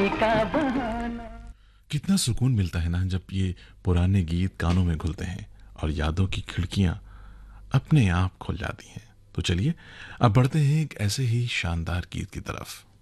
का बहाना। कितना सुकून मिलता है ना जब ये पुराने गीत कानों में घुलते हैं और यादों की खिड़कियां अपने आप खुल जाती हैं। तो चलिए अब बढ़ते हैं एक ऐसे ही शानदार गीत की तरफ।